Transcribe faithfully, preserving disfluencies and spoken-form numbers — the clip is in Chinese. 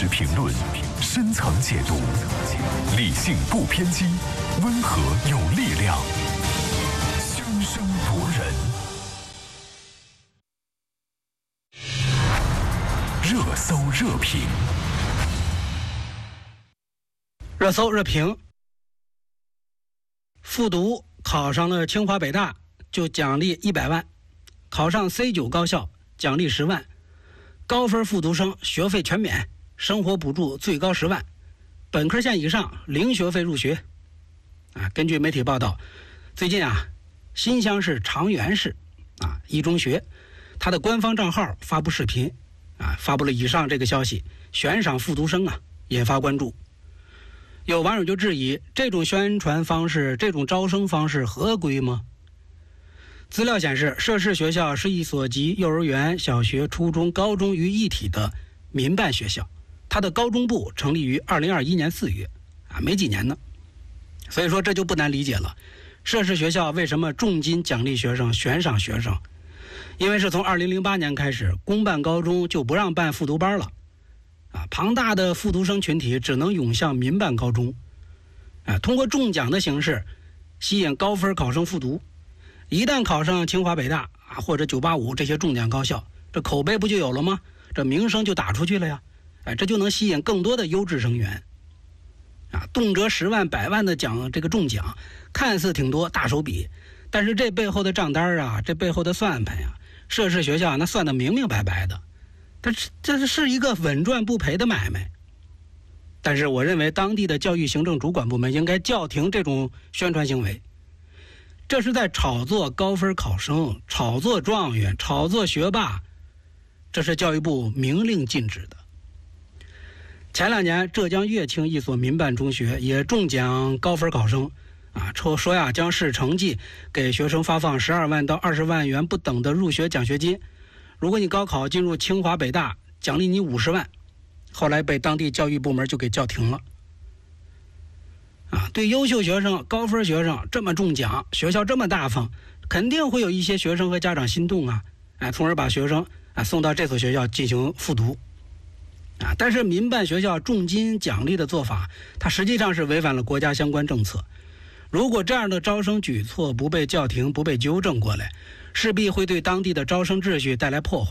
实评论，深层解读，理性不偏激，温和有力量，声声夺人。热搜热评， 热搜热评。复读考上了清华北大就奖励一百万，考上 C 九 高校奖励十万，高分复读生学费全免，生活补助最高十万，本科线以上零学费入学。啊，根据媒体报道，最近啊，新乡市长垣市啊一中学，它的官方账号发布视频，啊，发布了以上这个消息，悬赏复读生啊，引发关注。有网友就质疑，这种宣传方式，这种招生方式合规吗？资料显示，涉事学校是一所集幼儿园、小学、初中、高中于一体的民办学校，它的高中部成立于二零二一年四月，啊，没几年呢。所以说这就不难理解了，涉事学校为什么重金奖励学生、悬赏学生？因为是从二零零八年开始，公办高中就不让办复读班了。啊，庞大的复读生群体只能涌向民办高中，啊，通过中奖的形式吸引高分考生复读，一旦考上清华北大啊或者九八五这些重点高校，这口碑不就有了吗？这名声就打出去了呀，哎，这就能吸引更多的优质生源，啊，动辄十万、百万的奖，这个中奖看似挺多，大手笔，但是这背后的账单啊，这背后的算盘呀，涉事学校那算得明明白白的。但是这是一个稳赚不赔的买卖，但是我认为当地的教育行政主管部门应该叫停这种宣传行为，这是在炒作高分考生、炒作状元、炒作学霸，这是教育部明令禁止的。前两年，浙江乐清一所民办中学也中奖高分考生，啊，说说呀，将视成绩给学生发放十二万到二十万元不等的入学奖学金。如果你高考进入清华北大，奖励你五十万，后来被当地教育部门就给叫停了。啊，对优秀学生、高分学生这么中奖，学校这么大方，肯定会有一些学生和家长心动啊，哎，从而把学生啊送到这所学校进行复读。啊，但是民办学校重金奖励的做法，它实际上是违反了国家相关政策。如果这样的招生举措不被叫停、不被纠正过来，势必会对当地的招生秩序带来破坏。